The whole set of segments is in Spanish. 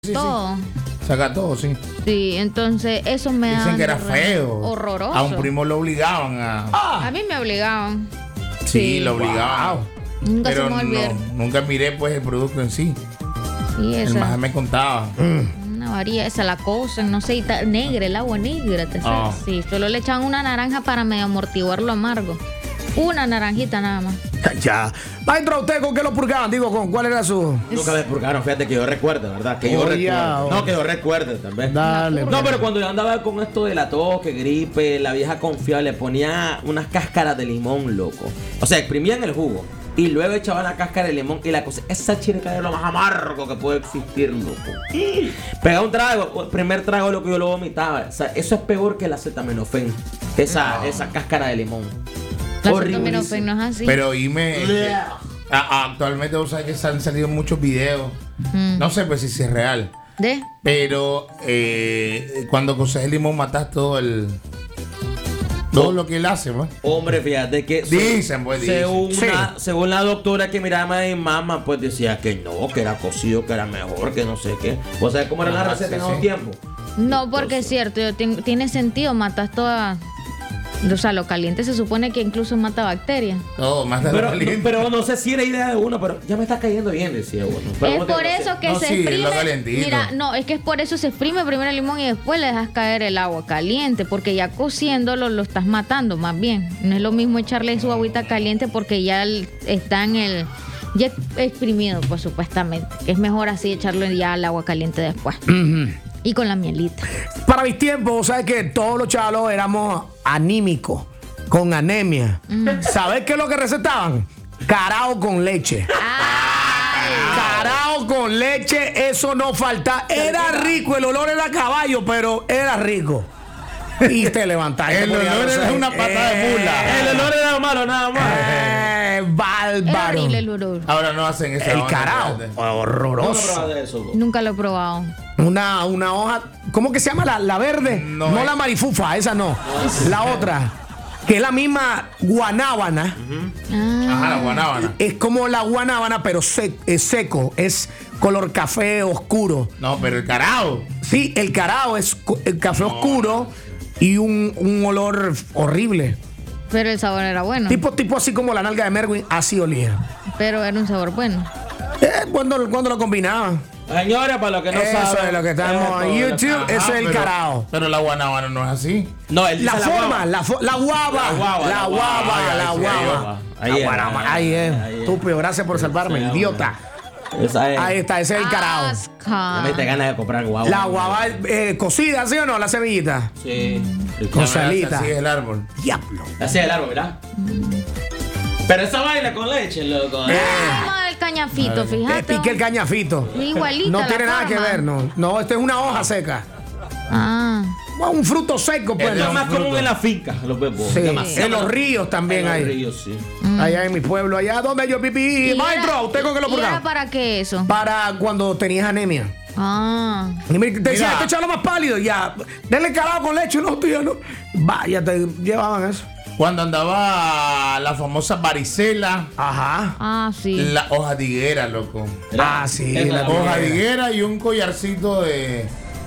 todo. Saca todo, sí. Sí, entonces eso me da. Dicen que era feo. Horroroso. A un primo lo obligaban a. A mí me obligaban. Sí, lo obligaban. Nunca Pero se me olvidó. nunca miré pues el producto en sí. Sí, El esa. maje me contaba. Una varía, esa la cosa, no sé, y negra, el agua negra, te sabes. Sí, solo le echaban una naranja para medio amortiguar lo amargo. Una naranjita nada más. Ya. Maestro, ¿usted con qué lo purgaban? Digo, ¿con cuál era su...? Nunca me purgaron, fíjate que yo recuerdo, ¿verdad? Que yo recuerdo. No, que yo recuerde también. Dale. No, pero cuando yo andaba con esto de la tos, que gripe, la vieja confiable le ponía unas cáscaras de limón, loco. O sea, exprimían el jugo y luego echaban la cáscara de limón y la cosa. Esa chirica es lo más amargo que puede existir, loco. Pegaba un trago, el primer trago lo que yo lo vomitaba. O sea, eso es peor que el acetaminofén. Esa cáscara de limón. La acetaminofén no es así. Pero actualmente vos sabés que se han salido muchos videos. No sé pues si es real. ¿De? Pero cuando coces el limón matas todo lo que él hace, pues. Hombre, fíjate que Dicen. según la doctora que miraba a mi mamá, pues decía que no, que era cocido, que era mejor, que no sé qué. O sea, ¿cómo era la receta en esos tiempos? No, porque es cierto, tiene sentido, matas toda. O sea, lo caliente se supone que incluso mata bacterias. No, mata lo caliente. Pero no sé si era idea de uno, pero ya me está cayendo bien, decía uno. Pero Es por eso que se exprime. lo calentito. Mira, no, es que es por eso se exprime primero el limón y después le dejas caer el agua caliente, porque ya cociéndolo lo estás matando más bien. No es lo mismo echarle su agüita caliente porque ya está ya exprimido, pues supuestamente. Que es mejor así echarle ya al agua caliente después. Y con la mielita. Para mis tiempos, ¿sabes que todos los chalos éramos anímicos, con anemia? ¿Sabes qué es lo que recetaban? Carao con leche. Carao con leche, eso no falta. Era rico, el olor era caballo, pero era rico. Y te levantaste. El olor era una pata de mula. El olor era malo, nada más. Es Bárbaro. horrible el olor. Ahora no hacen eso. El carao, horroroso. Nunca lo he probado. Una hoja, ¿cómo que se llama la verde? No, No la marifufa, esa no. La otra, que es la misma guanábana. Ajá, la guanábana. Es como la guanábana, pero es seco, es color café oscuro. No, pero el carao. Sí, el carao es el café oscuro y un olor horrible. Pero el sabor era bueno. Tipo así como la nalga de Merwin, así olía. Pero era un sabor bueno. Cuando lo combinaban. Señora, para los que no saben. Eso es lo que estamos en YouTube, eso es el carao. Pero la guanábana no es así. No, él La dice forma, guava. la guava. La guava. Ahí es. Estúpido, gracias por salvarme, idiota. Esa es. Ahí está, ese es el carao. Ya me te ganas de comprar guava. La guava cocida, ¿sí o no? La semillita. Sí. Con salita. Así es el árbol. Diablo. Así es el árbol, ¿verdad? Pero esa vaina con leche, loco. Como el cañafito, Te fíjate. pique el cañafito. Igualita. No la tiene nada que forma. ver, no. No, esta es una hoja seca. Ah. Un fruto seco, pues. Esto es ¿no? más común en la finca, los bebos. Sí, Demasiado. en los ríos también En hay. los ríos, sí. Allá en mi pueblo, allá donde yo viví. ¿Y Maestro, era- ¿usted con qué lo ¿Y era purgaba? para qué eso? Para cuando tenías anemia. Ah. Y te decía, Mira. este chalo más pálido, ya. Denle carao con leche, no, tío, no. Vaya, te llevaban eso. Cuando andaba la famosa varicela, Ajá. Ah, sí. la hoja de higuera, loco. Ah, sí. Esa la es Hoja de higuera. higuera y un collarcito de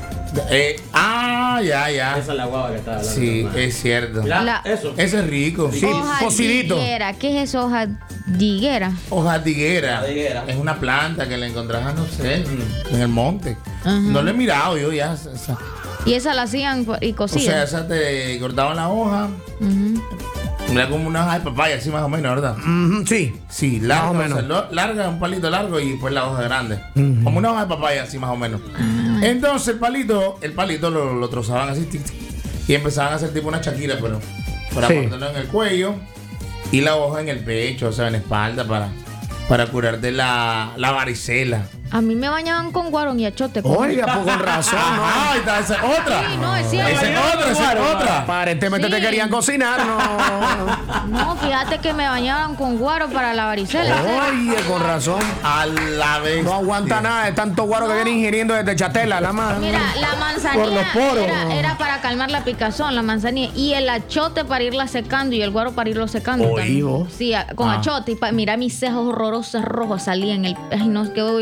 ya. Esa es la guava que estaba hablando. Sí, hermano. es cierto. Mira, eso. Ese es rico. Sí, Hoja cocidito. de higuera. ¿Qué es eso, hoja de higuera? Hoja de higuera. Hoja de higuera. Es una planta que la encontrás, no sé, en el monte. No lo he mirado yo ya. Y esa la hacían y O sea, cocían. esa te cortaban la hoja. Era como una hoja de papaya, así más o menos, ¿verdad? Sí. Sí, larga, Más o menos. o sea, larga, un palito largo y después la hoja grande. Como una hoja de papaya, así más o menos. Entonces el palito lo trozaban así tic, tic, y empezaban a hacer tipo una Shakira, pero para Sí. ponerlo en el cuello y la hoja en el pecho, o sea, en la espalda para curarte la varicela. A mí me bañaban con guarón y achote. Oiga, pues con razón, ¿no? Ah, ahí está, esa es otra. Sí, no, es cierto. Esa es otra. Aparentemente te Sí. querían cocinar, no. No, fíjate que me bañaban con guaro para la varicela. Oye, con razón. A la vez. No aguanta nada de tanto guaro que viene ingiriendo desde Chatela, la más. Mira, la Por los poros. manzanilla era para calmar la picazón, la manzanilla. Y el achote para irla secando y el guaro para irlo secando. Oí, también. vos. Sí, con achote. Y mira, mis cejas horrorosas rojos salían. Ay, no, que vieras cómo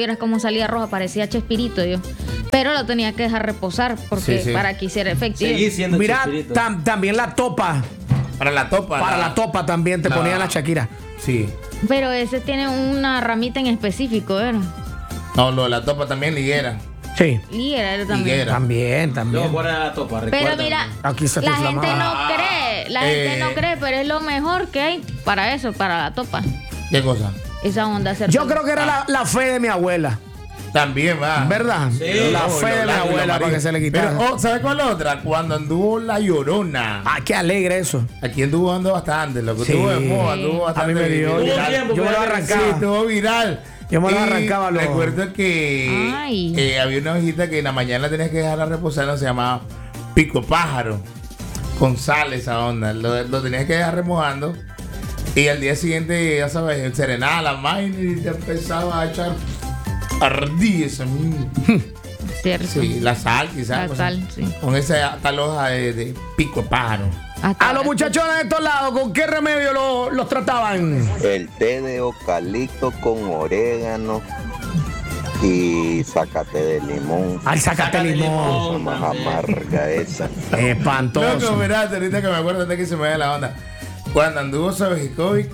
salía roja, parecía Chespirito yo. Pero lo tenía que dejar reposar porque Sí. para que hiciera efectivo. Seguí siendo Mira, Chespirito. también la topa. Para la topa. Para la topa también te la- ponían la Shakira. Sí. Pero ese tiene una ramita en específico, ¿verdad? No, lo de la topa también liguera. Sí. Liguera era también. Liguera. También. Luego ¿cuál era la topa? Pero Recuérdame. mira, Aquí se te la gente inflamaba. no cree, pero es lo mejor que hay para eso, para la topa. ¿Qué cosa? Esa onda hacer. Yo creo que era la fe de mi abuela. También va. ¿Verdad? Sí. La Ojo, fe de mi blanco y lo abuela para amarillo. que se le quitara. Pero, ¿sabes cuál es otra? Cuando anduvo La Llorona. Ah, qué alegre eso. Aquí anduvo dando bastante. Lo que Sí. estuvo de moda, anduvo A mí bastante. me dio. Hubo viral. tiempo, Yo me lo pero- arrancaba. Sí, estuvo viral. Yo me lo Y arrancaba, lo- Recuerdo que Ay. había una hojita que en la mañana tenías que dejarla reposar, no se llamaba pico pájaro. Con sal esa onda. Lo tenías que dejar remojando. Y al día siguiente, ya sabes, serenaba la máquina y te empezaba a echar ardí esa. Cierto. Sí, la sal quizás. La pues, sal, sí. Con esa tal hoja de pico pájaro. Hasta A los muchachones de estos lados, ¿con qué remedio los trataban? El té de eucalipto con orégano y sácate de limón. Ay, sácate limón. Más amarga esa. Loco, Espantoso. mirate, ahorita que me acuerdo de que se me da la onda. Cuando anduvo Sabejicovic,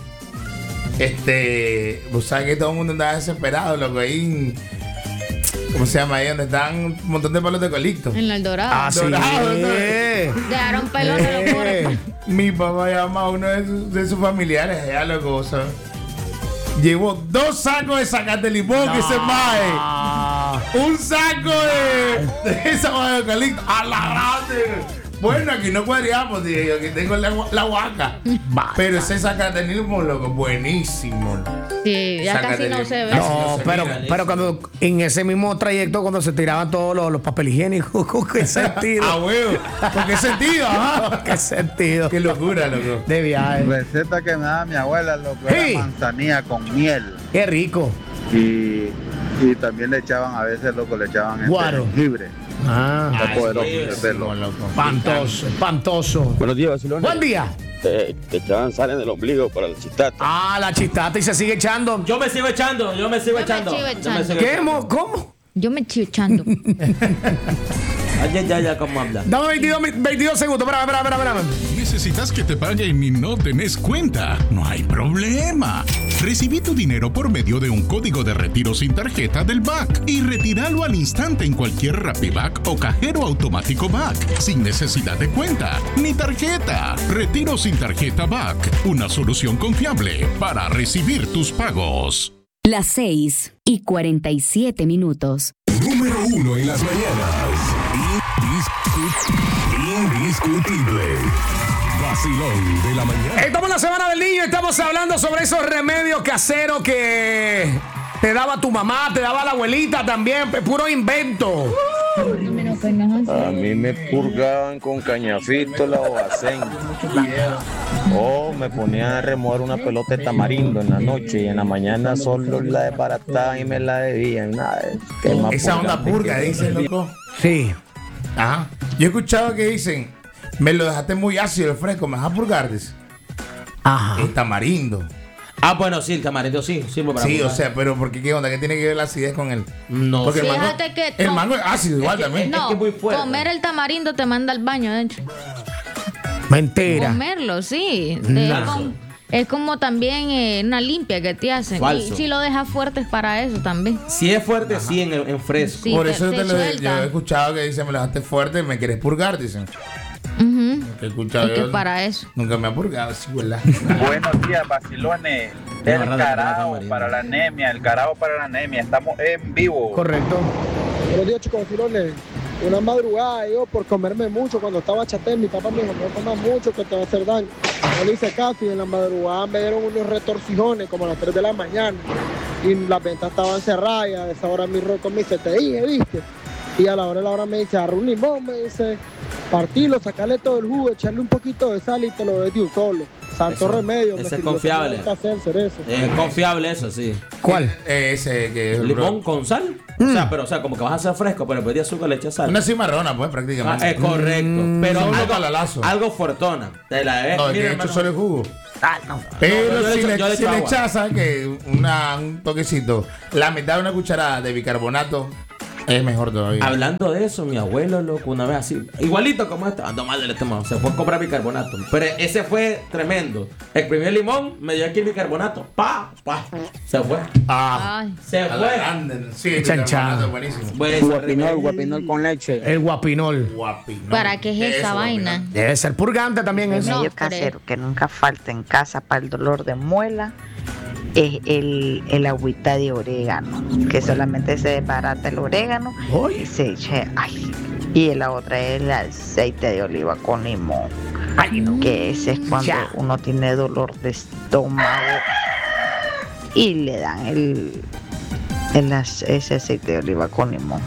vos sabes que todo el mundo andaba desesperado, loco, ahí ¿cómo se llama? Ahí donde están un montón de palos de eucalipto. en el Dorado. Ah, sí. Dorado, ¿no? Dejaron pelos de los pobres. Mi papá llama a uno de sus familiares allá, loco, ¿sabes? Llevó 2 sacos de sacate limón que se mae. Ah, Un saco de esa hoja de eucalipto. ¡A la grande! Bueno, aquí no cuadriamos, dije yo, aquí tengo la huaca. Pero ese sacate limón, loco, buenísimo. Sí, ya Sácate casi no limón. se ve. Casi no, no se pero, mira, pero cuando en ese mismo trayecto, cuando se tiraban todos los papel higiénicos, ¿con qué sentido? Ah, huevo. ¿Con qué sentido? Ajá. ¿Qué sentido? Qué locura, loco. De viaje. Receta que me daba mi abuela, loco, Sí. era manzanilla con miel. Qué rico. Y también le echaban, a veces, loco, le echaban Guaro. jengibre. Ah, Está poderoso sí, ese Sí, pelo. loco. espantoso, espantoso. Buenos días, Barcelona. Buen día. Te echaban sal en el ombligo para la chistata. Ah, la chistata y se sigue echando. Yo me sigo echando. Yo me sigo echando. ¿Qué? ¿Cómo? Yo me estoy echando. Ay, ya, ¿cómo habla? Dame 22 segundos. Espera. ¿Necesitas que te paguen y no tenés cuenta? No hay problema. Recibí tu dinero por medio de un código de retiro sin tarjeta del BAC y retíralo al instante en cualquier RappiBac o cajero automático BAC, sin necesidad de cuenta ni tarjeta. Retiro sin tarjeta BAC, una solución confiable para recibir tus pagos. Las 6:47. Número 1 en las mañanas. Indiscutible. Vacilón de la mañana. Estamos en la semana del niño y estamos hablando sobre esos remedios caseros que te daba tu mamá, te daba la abuelita también. Puro invento. A mí me purgaban con cañafístola o acén. O me ponían a remover una pelota de tamarindo en la noche y en la mañana solo la desbarataban y me la debían. Nada, qué más Esa onda purgante purga, que- dicen, loco. Sí. Ajá. Yo he escuchado que dicen, me lo dejaste muy ácido el fresco, me vas a purgar, dice. Ajá. El tamarindo. Ah, bueno, sí, el tamarindo sí. Sirve para Sí, purgar. o sea, pero ¿por qué? ¿Qué onda? ¿Qué tiene que ver la acidez con él? No Porque sé. el mango, Fíjate que el mango es ácido igual también. Es No, que es muy fuerte. comer el tamarindo te manda al baño, de hecho. Mentira. Comerlo, sí. Falso. Es como también una limpia que te hacen. Falso. Y si lo dejas fuerte es para eso también. Si es fuerte, sí, en fresco. Sí, Por te- eso te yo suelta. he escuchado que dicen, me lo dejaste fuerte, me quieres purgar, dicen. Ujú. He escuchado Es que yo. es para eso. Nunca me ha purgado, sí, ¿verdad? Buenos días, vacilones. No, El verdad, de carajo tamarindo. para la anemia, el carajo para la anemia. Estamos en vivo. Correcto. Buenos días, chicos, vacilones. Una madrugada yo por comerme mucho cuando estaba chatén, mi papá me dijo, no comas mucho que te va a hacer daño. No le hice caso y en la madrugada me dieron unos retorcijones como a las 3 de la mañana y las ventas estaban cerradas y a esa hora mi roco me dice, te dije, viste. Y a la hora me dice, agarra un limón, me dice, partilo, sacarle todo el jugo, echarle un poquito de sal y te lo des de un solo. Santo Eso- remedio. ese me es sirvió. confiable. Tengo que hacer cerezo. Es confiable eso, sí. ¿Cuál? Ese que es el ¿Limón con sal? O sea, como que vas a hacer fresco, pero después de azúcar le echas sal. Una cimarrona, pues, Ah, prácticamente. es correcto. Pero Solo algo, palalazo. algo fortona. Te la No, es que mira, he hecho hermano. solo el jugo. No. Pero yo si le le echo agua. echas, ¿sabes qué? Un toquecito, la mitad de una cucharada de bicarbonato es mejor todavía. Hablando de eso, mi abuelo, loco, una vez así, igualito como este, ando mal del estómago, se fue a comprar bicarbonato. Pero ese fue tremendo. Exprimió el limón, me dio aquí el bicarbonato. ¡Pa! Se fue. Ay. Se A la fue. grande. Sí, el Chanchado. bicarbonato es buenísimo. Guapinol con leche. El guapinol. Guapinol. ¿Para qué es esa Eso, vaina? guapinol. Debe ser purgante también eso. No, Medio casero que nunca falta en casa para el dolor de muela es el agüita de orégano, que solamente se desbarata el orégano y se echa, y la otra es el aceite de oliva con limón, que ese es cuando uno tiene dolor de estómago y le dan ese aceite de oliva con limón.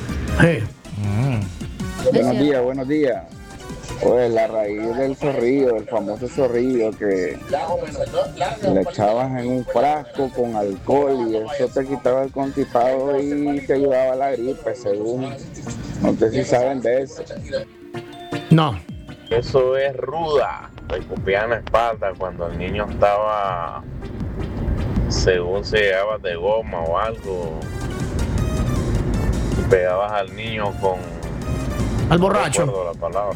Buenos días. Oye, la raíz del zorrillo, el famoso zorrillo que le echabas en un frasco con alcohol y eso te quitaba el constipado y te ayudaba a la gripe, según. No sé si saben de eso. No. Eso es ruda. Te escupían la espalda cuando el niño estaba, según se llegaba de goma o algo, y pegabas al niño con... Al borracho. No recuerdo la palabra.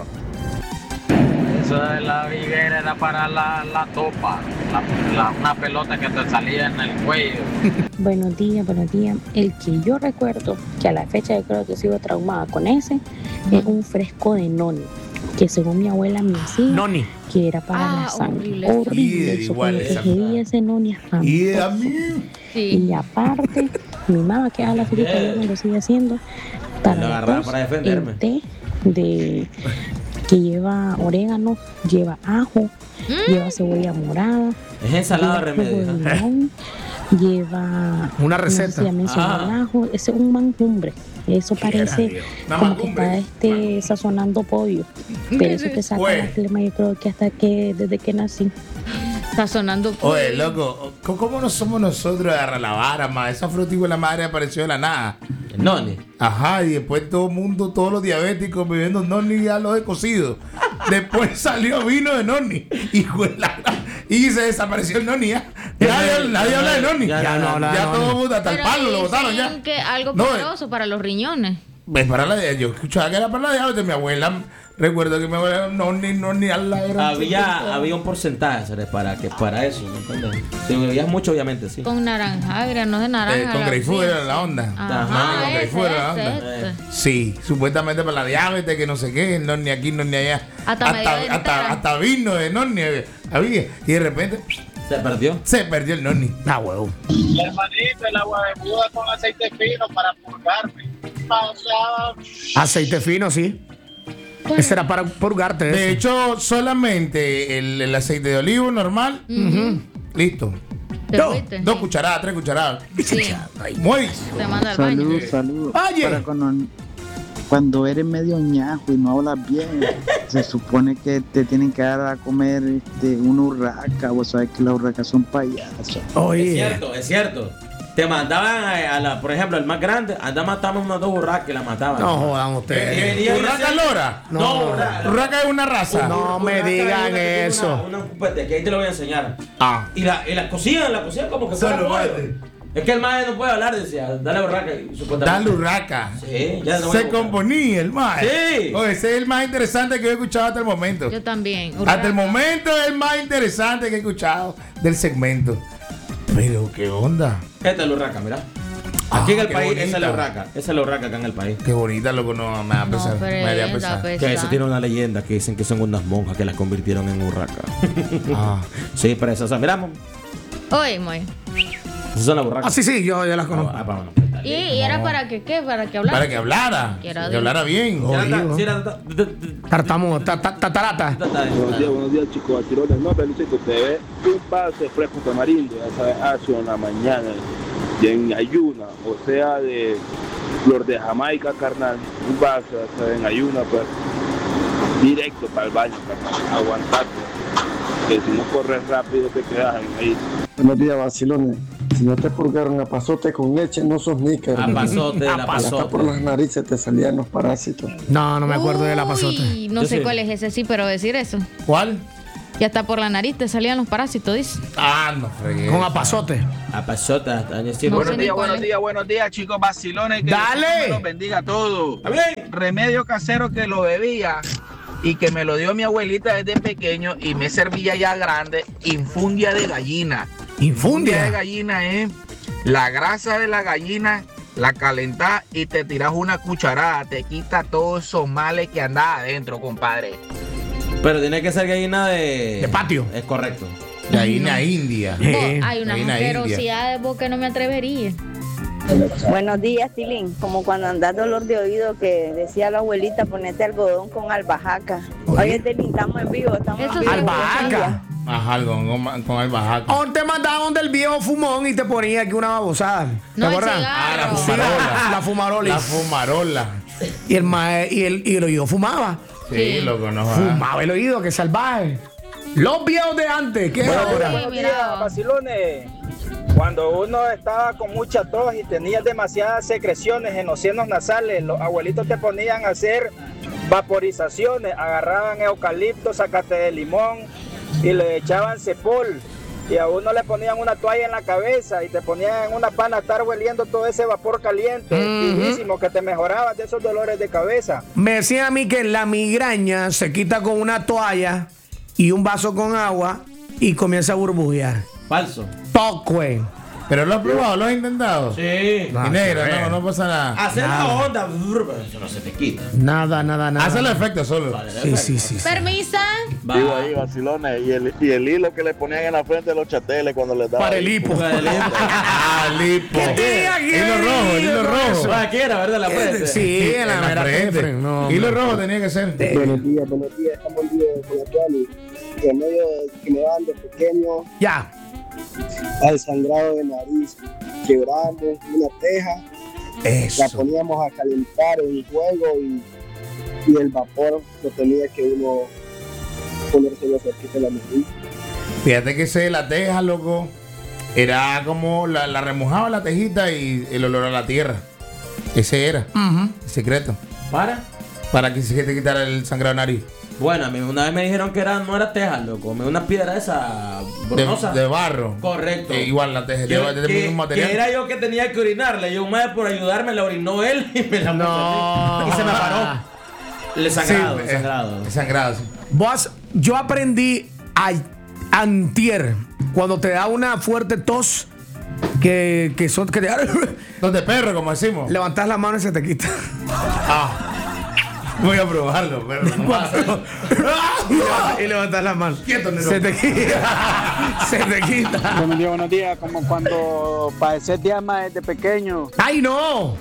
Eso de la viguera era para la topa, una pelota que te salía en el cuello. Buenos días. El que yo recuerdo, que a la fecha yo creo que sigo traumada con ese, es un fresco de noni, que según mi abuela me decía, que era para la sangre. Horrible. Eso igual cuando esa te pedí ese noni espantoso. Y aparte, mi mamá, que a la fecha todavía me lo sigue haciendo, para la tos, el té que lleva orégano, lleva ajo, lleva cebolla morada, Es ensalada de lleva jugo remedio. de limón, lleva una receta. Ya mencioné el ajo, ese es un manjumbre. Eso parece como que está sazonando pollo, pero eso te saca la flema, yo creo que hasta que desde que nací. Sazonando pollo. Oye, loco, ¿cómo no somos nosotros de agarrar la vara, ma? Esa fruta de la madre apareció de la nada. Noni. Ajá, y después todo el mundo, todos los diabéticos bebiendo noni ya los he cocido. Después salió vino de noni. Y se desapareció el noni ya. Nadie habla de noni. Ya todo el mundo, hasta el Pero palo lo dicen botaron ya. que algo No, poderoso para los riñones. Es para la yo escuchaba que era para la diabetes. Mi abuela, recuerdo que mi abuela noni al lado. Había un porcentaje, ¿sabes? Para eso, ¿me entiendes? Si bebías mucho, obviamente, sí. Con naranja, granos de naranja. Con grapefruit era la onda. Ajá, con grapefruit era la onda. Sí, supuestamente para la diabetes, que no sé qué, no ni aquí, no ni allá. Hasta vino de noni había. Y de repente se perdió el noni. Ah, huevo. Hermanito, el agua de Buda con aceite fino para purgarme. Aceite fino, sí. Ese era para purgarte. De hecho, solamente el aceite de olivo normal. Listo. Dos cucharadas, 3 cucharadas. Sí. Muy. Te manda al baño. Salud. Oye. Para cuando eres medio ñajo y no hablas bien, se supone que te tienen que dar a comer una urraca. Vos sabés que las urracas son payasos. Es cierto. Te mandaban por ejemplo, el más grande, matamos unas 2 urracas y la mataban. No jodan ustedes. ¿Urraca lora? No, urraca es una raza. No me digan eso. Que ahí te lo voy a enseñar. Y la cocían como que fuera pollo. Es que el maestro no puede hablar, decía, dale urraca. Dale urraca. Sí, ya no se componía el maestro. Sí. Oye, ese es el más interesante que he escuchado hasta el momento. Yo también. Hasta el momento es el más interesante que he escuchado del segmento. Pero, ¿qué onda? Esta es la urraca, mira. Aquí en el país, esa es la urraca. Esa es la urraca acá en el país. Qué bonita, loco, no me va a pesar. Me haría pesar. Que eso tiene una leyenda que dicen que son unas monjas que las convirtieron en urraca. Sí, pero esas, miramos. Oye, muy. Esas son las urracas. Sí, yo las conozco. ¿Y era para que qué? ¿Para que hablara? Para que hablara. Que hablara bien. Tartamo, tatarata. Buenos días, chicos. Achirones, no, Felicito, te ve un vaso de fresco tamarindo, ya sabes, ácido en la mañana y en ayuna, o sea, de flor de Jamaica, carnal, un vaso, ya sabes, en ayuna, pues, directo para el baño, carnal, aguantarte, que si no corres rápido te quedas ahí. Buenos días, vacilones. Si no te purgaron a pasote con leche, no sos níquel. A pasote, la pasote. Hasta por las narices te salían los parásitos. No me acuerdo de la pasote. No sé cuál es ese, sí, pero decir eso. ¿Cuál? Y hasta por la nariz te salían los parásitos, dice. Ah, no fregué. Con apazote. Apazote, hasta años sí. No Buenos sé ni días, cuál buenos es. días, buenos días, chicos vacilones. Que ¡Dale! Dios me los bendiga a todos. Amén. Remedio casero que lo bebía y que me lo dio mi abuelita desde pequeño y me servía ya grande. Infundia de gallina. Infundia de gallina es la grasa de la gallina, la calentás y te tiras una cucharada. Te quita todos esos males que andaba adentro, compadre. Pero tiene que ser gallina de patio. Es correcto. Gallina india. Hay unas Gallina asquerosidades vos que no me atrevería. Buenos días, Tilín. Como cuando andás dolor de oído que decía la abuelita, ponete algodón con albahaca. Oye, Tilín, estamos en vivo. Estamos en vivo. Albahaca. Ajá, con albahaca. O te mandaban del viejo fumón y te ponía aquí una babosada. ¿Te acuerdas? La fumarola. La fumarola. La fumarola. Y el oído fumaba. Sí, lo conozco. Fumaba el oído, que salvaje. Los viejos de antes, ¿qué ahora? Buenos días, vacilones. Cuando uno estaba con mucha tos y tenía demasiadas secreciones en los senos nasales, los abuelitos te ponían a hacer vaporizaciones, agarraban eucalipto, zacate de limón y le echaban cepol. Y a uno le ponían una toalla en la cabeza y te ponían en una pana a estar hueliendo todo ese vapor caliente, vivísimo, que te mejoraba de esos dolores de cabeza. Me decía a mí que la migraña se quita con una toalla y un vaso con agua y comienza a burbujear. Falso. Toque. ¿Pero lo has probado? ¿Lo has intentado? Sí. Y negro, no pasa nada. Hacer la Nada. onda, eso no se te quita. Nada. Hace el efecto solo. Sí. Permisa. Digo ahí, vacilones. Y el hilo que le ponían en la frente de los chateles cuando les daban. Para el hipo. Ah, lipo. ¿Qué Hilo rojo. Aquí era, ¿verdad? La frente. Sí, en la mera frente. No, Hilo rojo tenía que ser. Buenos días, estamos en vivo con la Tuani. Remedio que me daban de pequeño Ya. al sangrado de nariz. Quebramos una teja, Eso. la poníamos a calentar en fuego y el vapor lo tenía que uno ponérselo cerquita de la nariz. Fíjate que la teja, loco, era como la remojaba la tejita y el olor a la tierra. Ese era el secreto. Para que se te quitara el sangrado de nariz. Bueno, a mí una vez me dijeron que no era teja, loco. Una piedra esa brunosa. De barro. Correcto. Igual la teja. De mismo material. Que era yo que tenía que orinarle. Yo, madre, por ayudarme, la orinó él y me la puso. Y se me paró. El sangrado, Sí, El sangrado, sí. Vos, yo aprendí antier, cuando te da una fuerte tos, que te Tos de perro, como decimos. Levantás la mano y se te quita. Voy a probarlo, perro. Y levantas la mano. Quieto, Nero. Se te quita. Se te quita. Buenos días. Como cuando padecí de asma desde pequeño. ¡Ay, no!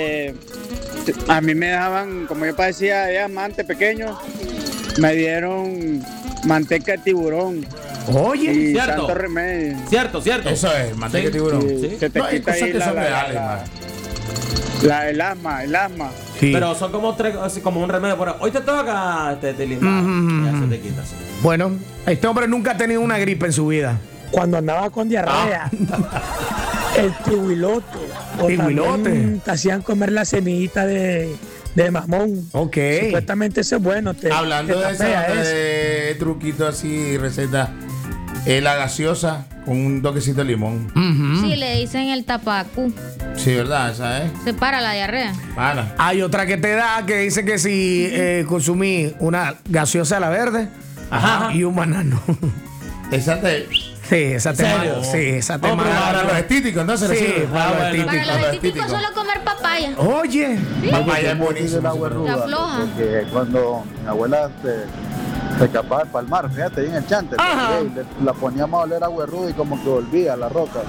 A mí me daban, como yo padecía de asma antes pequeño, me dieron manteca de tiburón. Oye, y cierto. santo remedio. Cierto. Eso es, manteca de tiburón. Sí. Se te No, hay quita cosas ahí que son reales, man. el asma. Sí. Pero son como tres, así como un remedio. Hoy te toca te limpa. Ya se te quita. Sí. Bueno, este hombre nunca ha tenido una gripe en su vida. Cuando andaba con diarrea, el tihuilote. Tihuilote. Te hacían comer la semillita de mamón. Ok. Supuestamente eso es bueno. Hablando de ese truquito así, receta, la gaseosa con un toquecito de limón. Sí, le dicen el tapacú. Sí, ¿verdad? Esa es. Se para la diarrea. Para. Hay otra que te da que dice que si consumí una gaseosa a la verde y un banano. Esa te. Sí, esa te mata. Sí, esa te mata. Para los estíticos, entonces. Sí, para los Para estíticos. los estíticos solo comer papaya. Oye, papaya es buenísimo. Se afloja. Porque cuando mi abuela se escapaba para el mar, fíjate, ahí en el chante, la poníamos a oler agua ruda y como que volvía la roca.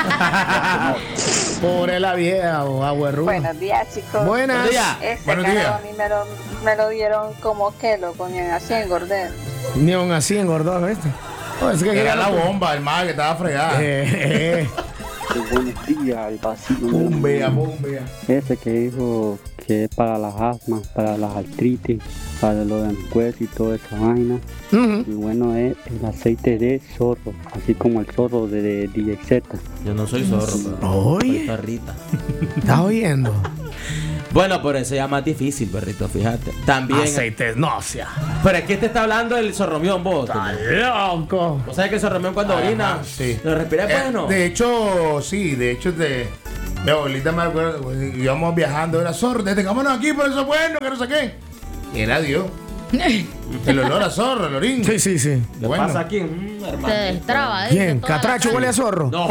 pobre la vieja o agua ruda. Buenos días, chicos. Buenos días. Buenos días. A mí me lo dieron como que lo ponían así engordé. Ni aún así engordó, ¿viste? Es que era la bomba, el mar que estaba fregada. Buenos días, el vacío. Bombea. Ese que dijo que es para las asmas, para las artritis, para lo de los huesos y toda esa vaina. Y bueno es el aceite de zorro, así como el zorro de DJZ. Yo no soy zorro, pero Oye, soy perrita. ¿estás oyendo? Bueno, pero ese ya es más difícil, perrito, fíjate. También. Aceite, no sea. Pero es que te está hablando del zorromión, vos. Está loco. ¿O sabes que el zorromión cuando orina? Sí. ¿Lo respira bueno? De hecho, sí, mi abuelita me acuerdo, íbamos viajando, era zorro, detengamos aquí, por eso es bueno, que no sé qué. Y era Dios. El olor a zorro, el orín. Sí. ¿Qué Bueno. pasa aquí? Se destraba. ¿Quién? ¿Catracho huele a zorro? No.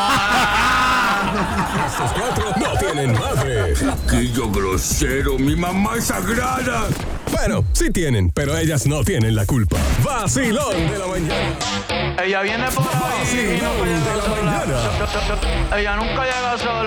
Estos cuatro no tienen madre. Flaquillo grosero, mi mamá es sagrada. Bueno, sí tienen, pero ellas no tienen la culpa. Vacilón de la mañana. Ella viene por ahí. Vacilón de la mañana. Ella nunca llega sola.